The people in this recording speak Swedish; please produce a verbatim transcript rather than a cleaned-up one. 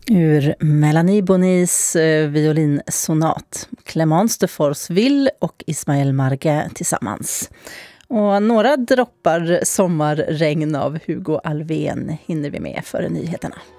Ur Melanie Bonis eh, violinsonat. Clémence de Forceville och Ismaël Marguet tillsammans. Och några droppar sommarregn av Hugo Alfvén hinner vi med före nyheterna.